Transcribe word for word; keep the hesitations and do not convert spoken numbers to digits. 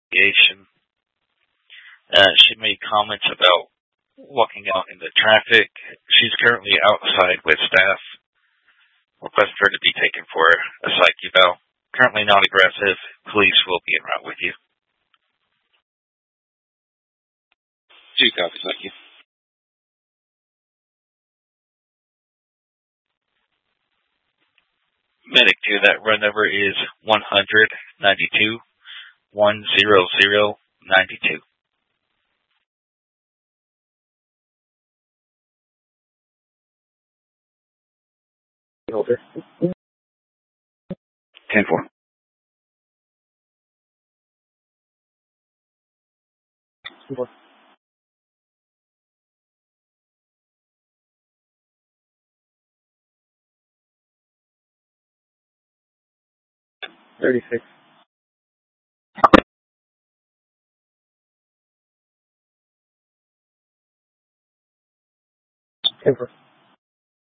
investigation. Uh, she made comments about walking out in the traffic. She's currently outside with staff. Request her to be taken for a psych eval. Currently not aggressive. Police will be en route with you. Two copies, thank you. Medic two, that run number is one hundred ninety-two, one hundred ninety-two. Holder. ten four. Four. Thirty-six. Ten four.